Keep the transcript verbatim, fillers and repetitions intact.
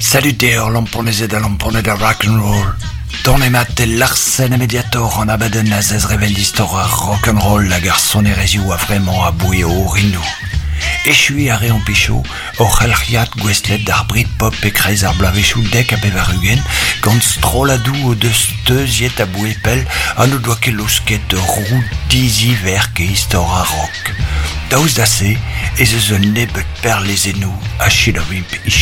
Salutaire lamponese da lampone da rock'n'roll. Tornemat e Larsen e Mediator an abaden a zez revel d'histoire rock'n'roll la garçon e reziou a vraiment a boué o rinou. Echui a re an pecho, or c'halriat gwestlet d'ar Britpop e kreiz ar blavechou dek a bevarugen, gant stroladou o deus teuziet a boué pel, an o doa ket losket roux dizi verk e histoire rock. Daouz da se, ez eus un nebet per les enou a chilavimp